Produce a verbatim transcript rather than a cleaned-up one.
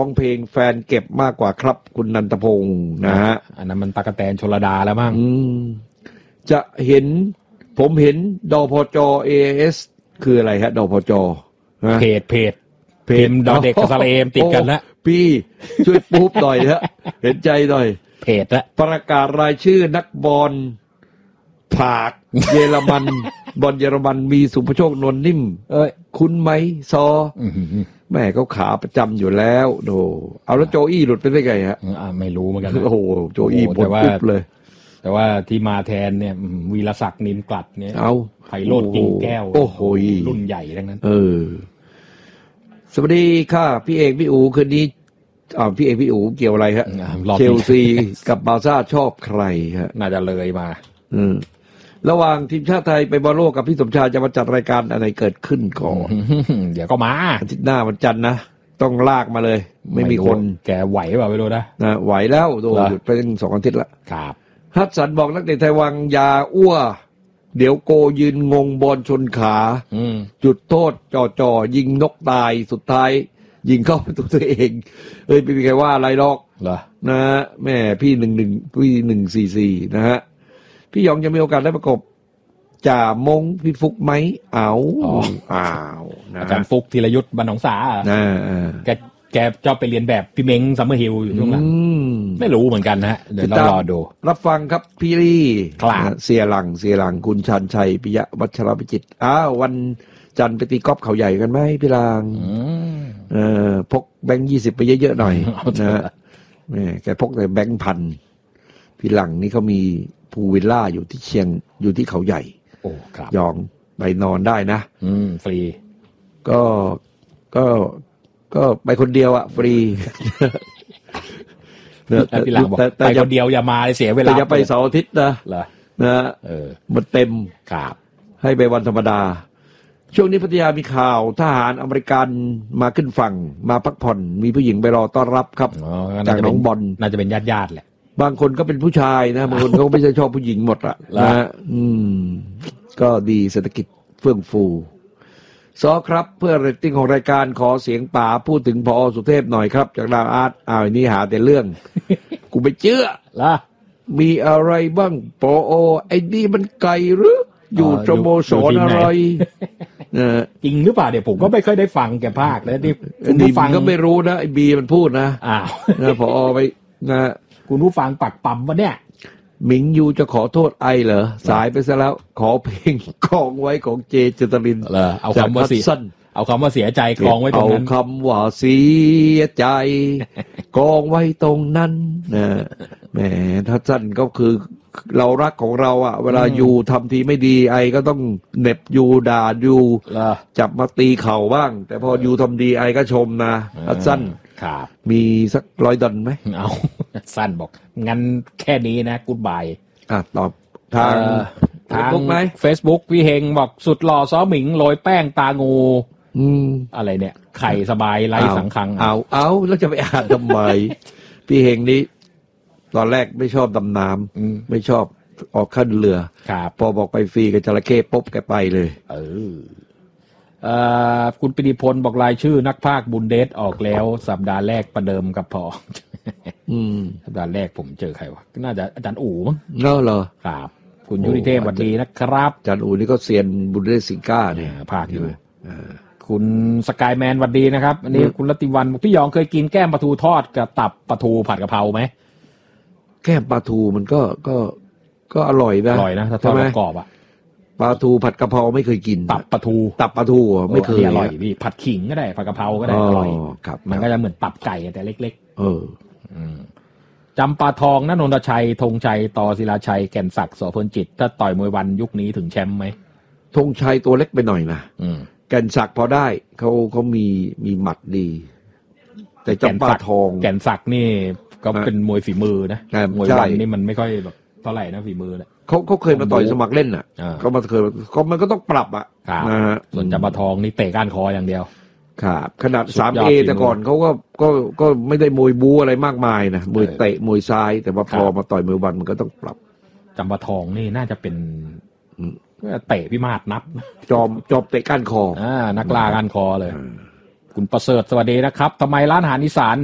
องเพลงแฟนเก็บมากกว่าครับคุณนันทพงศ์นะฮะอันนั้นมันตากแตนชลดาแล้วมั้งจะเห็นผมเห็นดพจ เอ เอส คืออะไรฮะดพจเพจเพจเพจดอเด็กกับสระเอมติดกันแล้วพี่ช่วยปุ๊บหน่อยเถอะเห็นใจหน่อยเพจละประกาศรายชื่อนักบอลผากเยอรมันบอลเยอรมันมีสุภโชคนวลนิ่มเอ้ยคุณไหมซอแม่เขาขาประจำอยู่แล้วโดเอาแล้วโจอี้หลุดไปได้ไงฮะไม่รู้เหมือนกันโอ้โหโจอี้หมดปุ๊บเลยแต่ว่าที่มาแทนเนี่ยวีรศักดิ์นินกลัดเนี่ยเอาไพโรจน์กิ่งแก้วโอ้โหรุ่นใหญ่ทั้งนั้นเออสวัสดีค่ะพี่เอกพี่อูคืนนี้อ่าพี่เอกพี่อูเกี่ยวอะไรฮะเชลซีกับบาร์ซ่าชอบใครฮะน่าจะเลยมาอืมระหว่างทีมชาติไทยไปบอลโลกกับพี่สมชายจะมาจัดรายการอะไรเกิดขึ้นก่อนเดี๋ยวก็มาอาทิตย์หน้าวันจันทร์นะต้องลากมาเลยไม่มีคนแกไหวเปล่าไม่รู้นะนะไหวแล้วโดนหยุดไปตั้งสองอาทิตย์ละครับฮัตสันบอกนักเตะไทยวังยาอ้วเดี๋ยวโกยืนงงบอลชนขาจุดโทษจ่อจ่อยิงนกตายสุดท้ายยิงเข้าประตูตัวเองเอ้ยไม่มีใครว่าอะไรหรอกนะแม่พี่หนึ่งหนึ่งพี่หนึ่งสี่สี่นะฮะพี่ยองจะมีโอกาสได้ประกบจ่ามงพี่ฟุกไหมเอาอ้าวอาจารย์ฟุกธีรยุทธ์บรรณหนองสาอ่าแกแกชอบไปเรียนแบบพี่เม้งซัมเมอร์ฮิลอยู่ช่วงนั้นไม่รู้เหมือนกันนะเดี๋ยวเรารอดูรับฟังครับพี่ลี่เสียหลังเสียหลังคุณชันชัยปิยะวัชรพิจิตรอ้าววันจันทร์ไปตีกอล์ฟเขาใหญ่กันไหมพี่ลางเออพกแบงค์ยี่สิบไปเยอะๆหน่อยนะแม่แกพกแต่แบงค์พันพี่หลังนี่เขามีพูวิลล่าอยู่ที่เชียงอยู่ที่เขาใหญ่โอ้ครับยองไปนอนได้นะอืมฟรีก็ก็ก็ไปคนเดียวอะฟรีแต่พี่หลังบอกไปคนเดียวอย่ามาเสียเวลาแต่อย่าไปเสาร์อาทิตย์นะนะเออมันเต็มครับให้ไปวันธรรมดาช่วงนี้พัทยามีข่าวทหารอเมริกันมาขึ้นฝั่งมาพักผ่อนมีผู้หญิงไปรอต้อนรับครับจากน้องบอลน่าจะเป็นญาติญาติแหละบางคนก็เป็นผู้ชายนะบางคนเขาไม่ใช่ชอบผู้หญิงหมดอะนะอืมก็ดีเศรษฐกิจเฟื่องฟูซอครับเพื่อเรตติ้งของรายการขอเสียงป๋าพูดถึงพอสุเทพหน่อยครับจากดาวอาร์ตอ้าวนี่หาแต่เรื่องกูไม่เชื่อล่ะมีอะไรบ้างปอไอ้นี่มันไกลหรืออยู่สโมสรอะไรจริงหรือเปล่าเดี๋ยวผมก็ไม่ค่อยได้ฟังแกภาคแล้วที่คุณผู้ฟังก็ไม่รู้นะไอ้บีมันพูดนะอ้าวนะพอไปนะคุณผู้ฟังปักปั๊มวะเนี่ยหมิงยูจะขอโทษไอเหรอสายไปซะแล้วขอเพลงกองไว้ของเจเจตรินเหรอเอาคำว่าเสียเอาคำว่าเสียใจกองไว้ตรงนั้นเอาคำว่าเสียใจกองไว้ตรงนั้นนะแหมถ้าสั้นก็คือเรารักของเราอ่ะเวลายูทำทีไม่ดีไอก็ต้องเหน็บยูด่ายูจับมาตีเข่าบ้างแต่พอยูทำดีไอก็ชมนะถ้าสั้นมีสักร้อยดอลไหมเอาสั้นบอกงั้นแค่นี้นะกู๊ดบายอ่ะตอบทางทางเฟซบุ๊กพี่เฮงบอกสุดหล่อซ้อหมิงโรยแป้งตางูอืมอะไรเนี่ยไข่สบายไร้สังคังเอาเอาแล้วจะไปอ่านทำไมพี่เฮงนี้ตอนแรกไม่ชอบดำน้ำไม่ชอบออกขึ้นเรือพอบอกไปฟรีกับจระเข้ปุ๊บแกไปเลยเออคุณปิติพลบอกรายชื่อนักพากย์บุนเดสออกแล้วสัปดาห์แรกประเดิมกับพอสัปดาห์แรกผมเจอใครวะน่าจะอาจารย์อู๋มั้งเนาะเหรอครับคุณยุริเทพสวัสดีนะครับอาจารย์อู๋นี่ก็เซียนบุนเดสซิก้าเนี่ยพากย์อยู่คุณสกายแมนสวัสดีนะครับอันนี้คุณรัติวันพี่ยองเคยกินแก้มปลาทูทอดกับตับปลาทูผัดกะเพราไหมแก้มปลาทูมันก็ก็ก็อร่อยนะอร่อยนะถ้าทอดกรอบอ่ะปลาทูผัดกะเพราไม่เคยกินตับปลาทูตับปลาทูไม่เคยอร่อยพี่ผัดขิงก็ได้ผัดกะเพราก็ได้อร่อยครับมันก็จะเหมือนตับไก่แต่เล็กๆเออจำปาทองณนนทชัยธงชัยต่อศิลาชัยแก่นศักดิ์โสพลจิตถ้าต่อยมวยวันยุคนี้ถึงแชมป์ไหมธงชัยตัวเล็กไปหน่อยนะแก่นศักดิ์พอได้เขาเขามีมีหมัดดีแต่จำปาทองแก่นศักดิ์นี่ก็เป็นมวยฝีมือนะมวยวันนี่มันไม่ค่อยแบบเท่าไหร่นะฝีมือเนี่ยเขาเขาเคยมาต่อยสมัครเล่นอ่ะเขามาเคยเขามันก็ต้องปรับอ่ะนะฮะส่วนจำปาทองนี่เตะก้านคออย่างเดียวครับขนาด สามเอ แต่ก่อนเขาก็ก็ก็ไม่ได้มวยบูอะไรมากมายนะมวยเตะมวยซ้ายแต่ว่าพอมาต่อยมวยวันมันก็ต้องปรับจำปาทองนี่น่าจะเป็นเตะพิมาศนับจอมจอมเตะก้านคออ่านักล่าก้านคอเลยคุณประเสริฐสวัสดีนะครับทำไมร้านอาหารอีสาน